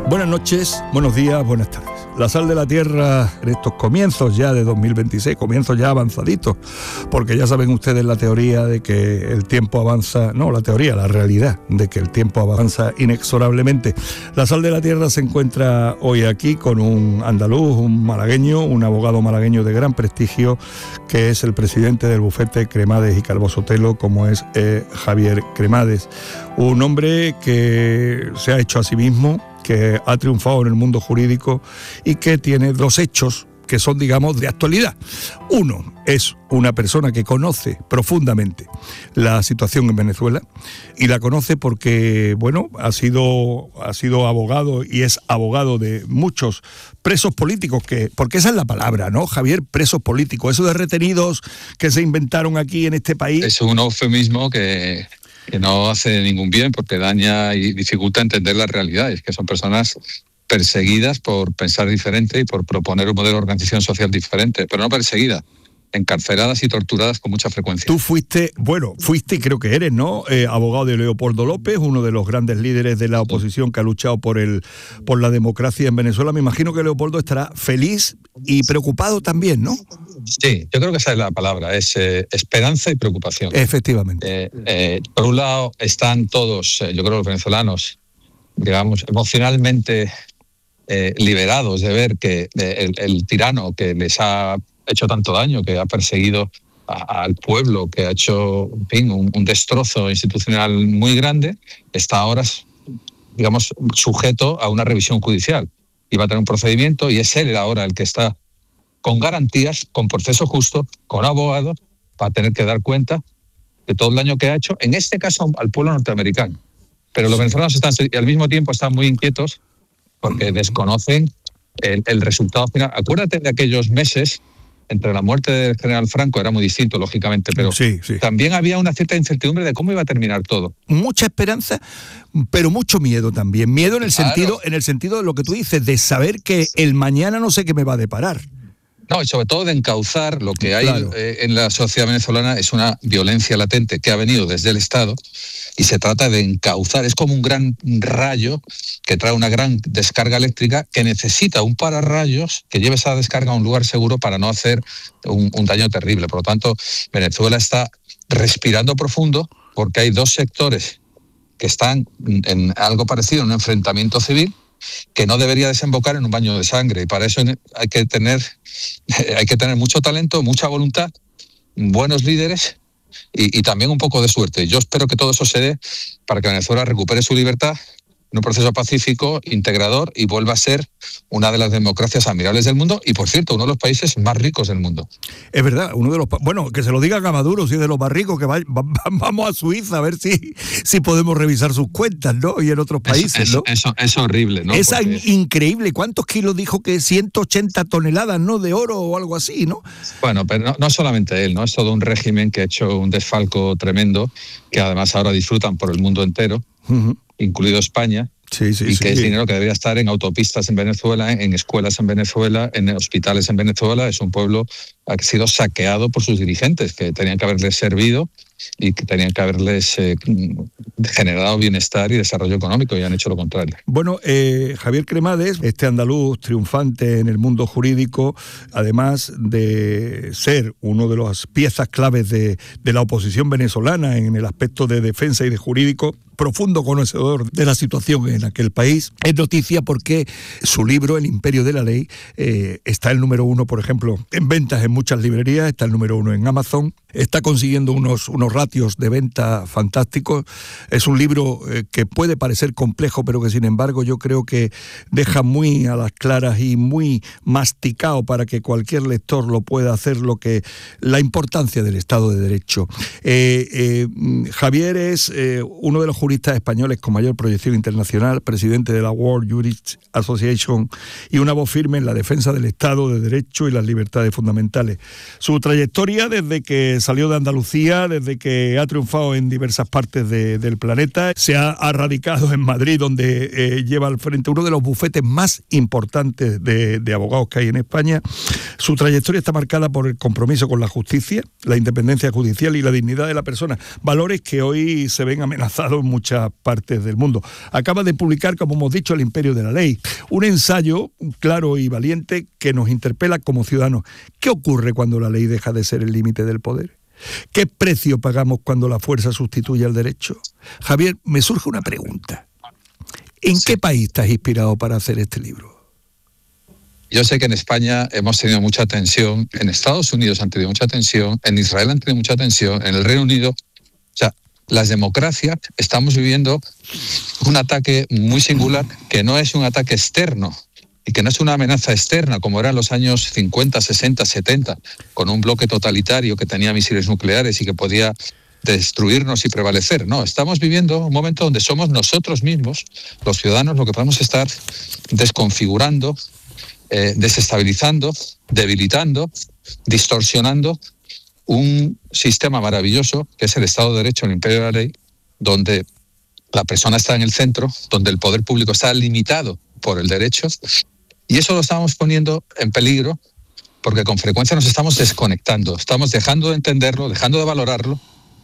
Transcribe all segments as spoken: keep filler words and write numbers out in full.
Buenas noches, buenos días, buenas tardes. La sal de la tierra en estos comienzos ya de dos mil veintiséis, comienzos ya avanzaditos, porque ya saben ustedes la teoría de que el tiempo avanza, no la teoría, la realidad de que el tiempo avanza inexorablemente. La sal de la tierra se encuentra hoy aquí con un andaluz, un malagueño, un abogado malagueño de gran prestigio, que es el presidente del bufete Cremades y Calvo Sotelo, como es eh, Javier Cremades. Un hombre que se ha hecho a sí mismo, que ha triunfado en el mundo jurídico y que tiene dos hechos que son, digamos, de actualidad. Uno es una persona que conoce profundamente la situación en Venezuela y la conoce porque, bueno, ha sido, ha sido abogado y es abogado de muchos presos políticos, que, porque esa es la palabra, ¿no, Javier? Presos políticos, eso de retenidos que se inventaron aquí en este país. Es un eufemismo que... que no hace ningún bien porque daña y dificulta entender las realidades, que son personas perseguidas por pensar diferente y por proponer un modelo de organización social diferente, pero no perseguidas, encarceladas y torturadas con mucha frecuencia. Tú fuiste, bueno, fuiste y creo que eres, ¿no? Eh, abogado de Leopoldo López, uno de los grandes líderes de la oposición que ha luchado por el por la democracia en Venezuela. Me imagino que Leopoldo estará feliz y preocupado también, ¿no? Sí, yo creo que esa es la palabra, es eh, esperanza y preocupación. Efectivamente. Eh, eh, por un lado están todos, eh, yo creo los venezolanos, digamos, emocionalmente eh, liberados de ver que eh, el, el tirano que les ha hecho tanto daño, que ha perseguido a, al pueblo, que ha hecho, en fin, un, un destrozo institucional muy grande, está ahora, digamos, sujeto a una revisión judicial y va a tener un procedimiento y es él ahora el que está con garantías, con proceso justo, con abogados, para tener que dar cuenta de todo el daño que ha hecho, en este caso al pueblo norteamericano. Pero los venezolanos están, al mismo tiempo están muy inquietos porque desconocen el, el resultado final. Acuérdate de aquellos meses, entre la muerte del general Franco, era muy distinto, lógicamente, pero sí, sí. También había una cierta incertidumbre de cómo iba a terminar todo. Mucha esperanza, pero mucho miedo también. Miedo en el, claro. sentido, en el sentido de lo que tú dices, de saber que el mañana no sé qué me va a deparar. No, y sobre todo de encauzar lo que hay claro. eh, en la sociedad venezolana es una violencia latente que ha venido desde el Estado y se trata de encauzar. Es como un gran rayo que trae una gran descarga eléctrica que necesita un pararrayos que lleve esa descarga a un lugar seguro para no hacer un, un daño terrible. Por lo tanto, Venezuela está respirando profundo porque hay dos sectores que están en algo parecido, en un enfrentamiento civil, que no debería desembocar en un baño de sangre, y para eso hay que tener hay que tener mucho talento, mucha voluntad, buenos líderes y, y también un poco de suerte. Yo espero que todo eso se dé para que Venezuela recupere su libertad en un proceso pacífico, integrador, y vuelva a ser una de las democracias admirables del mundo y, por cierto, uno de los países más ricos del mundo. Es verdad, uno de los... Bueno, que se lo diga a Maduro, si es de los más ricos, que va, va, vamos a Suiza a ver si, si podemos revisar sus cuentas, ¿no? Y en otros países, eso, ¿no? Eso, eso es horrible, ¿no? Es Porque... increíble. ¿Cuántos kilos dijo que ciento ochenta toneladas, ¿no? De oro o algo así, ¿no? Bueno, pero no, no solamente él, ¿no? Es todo un régimen que ha hecho un desfalco tremendo, que además ahora disfrutan por el mundo entero, uh-huh. incluido España. Sí, sí, y sí, que es sí. dinero que debería estar en autopistas en Venezuela, en escuelas en Venezuela, en hospitales en Venezuela. Es un pueblo que ha sido saqueado por sus dirigentes, que tenían que haberles servido y que tenían que haberles eh, generado bienestar y desarrollo económico, y han hecho lo contrario. Bueno, eh, Javier Cremades, este andaluz triunfante en el mundo jurídico, además de ser uno de las piezas claves de, de la oposición venezolana en el aspecto de defensa y de jurídico, profundo conocedor de la situación en aquel país, es noticia porque su libro, El Imperio de la Ley, eh, está el número uno, por ejemplo, en ventas en muchas librerías, está el número uno en Amazon, está consiguiendo unos, unos ratios de venta fantásticos. Es un libro eh, que puede parecer complejo, pero que sin embargo yo creo que deja muy a las claras y muy masticado para que cualquier lector lo pueda hacer, lo que la importancia del Estado de Derecho. Eh, eh, Javier es eh, uno de los juristas españoles con mayor proyección internacional, presidente de la World Jurists Association y una voz firme en la defensa del Estado de Derecho y las libertades fundamentales. Su trayectoria desde que salió de Andalucía, desde que ha triunfado en diversas partes de, del planeta. Se ha, ha radicado en Madrid, donde eh, lleva al frente uno de los bufetes más importantes de, de abogados que hay en España. Su trayectoria está marcada por el compromiso con la justicia, la independencia judicial y la dignidad de la persona, valores que hoy se ven amenazados en muchas partes del mundo. Acaba de publicar, como hemos dicho, El imperio de la ley, un ensayo claro y valiente que nos interpela como ciudadanos. ¿Qué ocurre cuando la ley deja de ser el límite del poder? ¿Qué precio pagamos cuando la fuerza sustituye al derecho? Javier, me surge una pregunta. ¿En sí. qué país estás inspirado para hacer este libro? Yo sé que en España hemos tenido mucha tensión, en Estados Unidos han tenido mucha tensión, en Israel han tenido mucha tensión, en el Reino Unido. O sea, las democracias estamos viviendo un ataque muy singular que no es un ataque externo, y que no es una amenaza externa como era en los años cincuenta, sesenta, setenta, con un bloque totalitario que tenía misiles nucleares y que podía destruirnos y prevalecer. No, estamos viviendo un momento donde somos nosotros mismos, los ciudadanos, lo que podemos estar desconfigurando, eh, desestabilizando, debilitando, distorsionando un sistema maravilloso que es el Estado de Derecho, el imperio de la ley, donde la persona está en el centro, donde el poder público está limitado por el derecho, y eso lo estamos poniendo en peligro porque con frecuencia nos estamos desconectando, estamos dejando de entenderlo, dejando de valorarlo,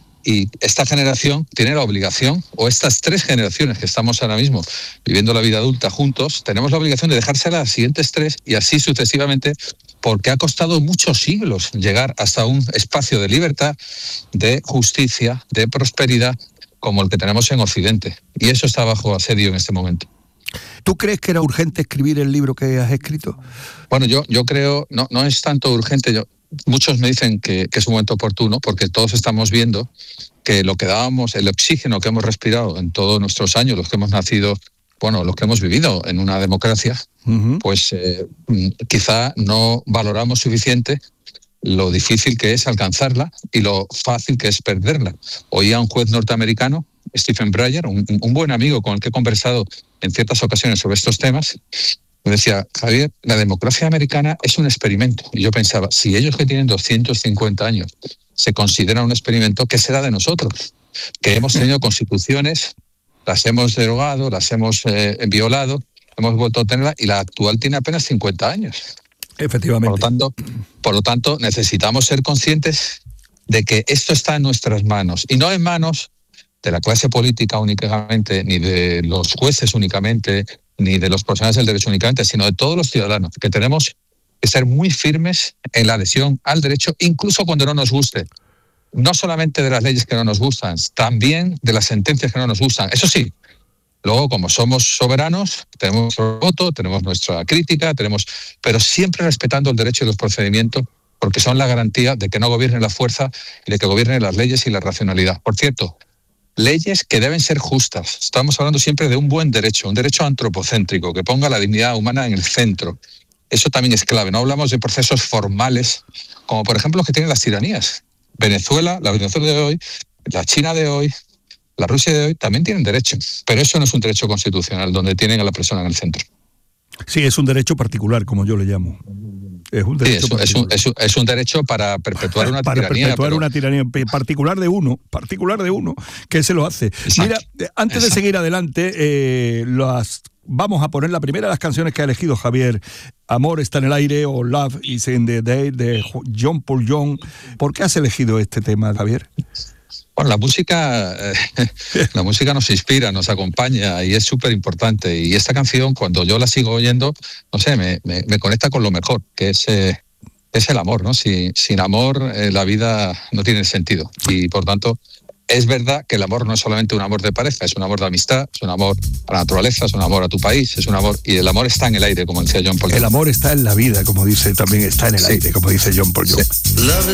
y esta generación tiene la obligación, o estas tres generaciones que estamos ahora mismo viviendo la vida adulta juntos, tenemos la obligación de dejársela a las siguientes tres y así sucesivamente, porque ha costado muchos siglos llegar hasta un espacio de libertad, de justicia, de prosperidad como el que tenemos en Occidente, y eso está bajo asedio en este momento. ¿Tú crees que era urgente escribir el libro que has escrito? Bueno, yo, yo creo, no, no es tanto urgente. Yo, muchos me dicen que, que es un momento oportuno porque todos estamos viendo que lo que dábamos, el oxígeno que hemos respirado en todos nuestros años, los que hemos nacido, bueno, los que hemos vivido en una democracia, uh-huh. pues eh, quizá no valoramos suficiente lo difícil que es alcanzarla y lo fácil que es perderla. Oía a un juez norteamericano, Stephen Breyer, un, un buen amigo con el que he conversado en ciertas ocasiones sobre estos temas, me decía: Javier, la democracia americana es un experimento. Y yo pensaba, si ellos que tienen doscientos cincuenta años se consideran un experimento, ¿qué será de nosotros? Que hemos tenido constituciones, las hemos derogado, las hemos eh, violado, hemos vuelto a tenerla, y la actual tiene apenas cincuenta años. Efectivamente. Por lo tanto, por lo tanto, necesitamos ser conscientes de que esto está en nuestras manos, y no en manos de la clase política únicamente, ni de los jueces únicamente, ni de los profesionales del derecho únicamente, sino de todos los ciudadanos, que tenemos que ser muy firmes en la adhesión al derecho, incluso cuando no nos guste. No solamente de las leyes que no nos gustan, también de las sentencias que no nos gustan. Eso sí, luego, como somos soberanos, tenemos nuestro voto, tenemos nuestra crítica, tenemos, pero siempre respetando el derecho y los procedimientos, porque son la garantía de que no gobierne la fuerza y de que gobiernen las leyes y la racionalidad. Por cierto, leyes que deben ser justas. Estamos hablando siempre de un buen derecho, un derecho antropocéntrico, que ponga la dignidad humana en el centro. Eso también es clave. No hablamos de procesos formales, como por ejemplo los que tienen las tiranías. Venezuela, la Venezuela de hoy, la China de hoy, la Rusia de hoy, también tienen derechos. Pero eso no es un derecho constitucional, donde tienen a la persona en el centro. Sí, es un derecho particular, como yo le llamo. Es un derecho, sí, es, es, un, es, un, es un derecho para perpetuar una para tiranía. Perpetuar pero... una tiranía particular de uno, particular de uno, que se lo hace. Exacto. Mira, antes Exacto. de seguir adelante, eh, las, vamos a poner la primera de las canciones que ha elegido Javier, Amor está en el aire, o Love is in the Day, de John Paul Young. ¿Por qué has elegido este tema, Javier? Bueno, la música, eh, la música nos inspira, nos acompaña y es súper importante. Y esta canción, cuando yo la sigo oyendo, no sé, me, me, me conecta con lo mejor, que es, eh, es el amor, ¿no? Si, sin amor, eh, la vida no tiene sentido. Y por tanto, es verdad que el amor no es solamente un amor de pareja, es un amor de amistad, es un amor a la naturaleza, es un amor a tu país, es un amor, y el amor está en el aire, como decía John Paul Young. El amor está en la vida, como dice, también está en el sí. aire, como dice John Paul Young. Sí.